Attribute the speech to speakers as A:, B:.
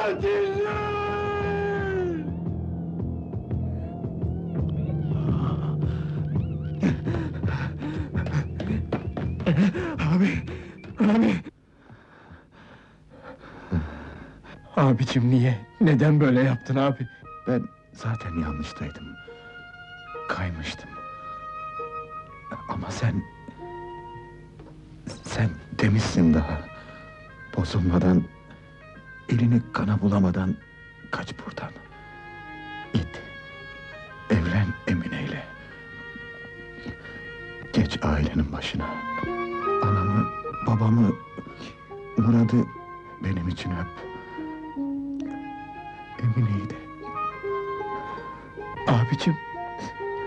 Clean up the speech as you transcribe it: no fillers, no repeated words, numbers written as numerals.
A: Katildir! Abi! Abi! Abicim niye? Neden böyle yaptın abi?
B: Ben zaten yanlıştaydım. Kaymıştım. Ama sen demişsin daha. Bozulmadan, elini kana bulamadan kaç buradan. Git. Evlen Emine'yle. Geç ailenin başına. Anamı, babamı, Murat'ı benim için öp. Emine'yi de.
A: Abicim!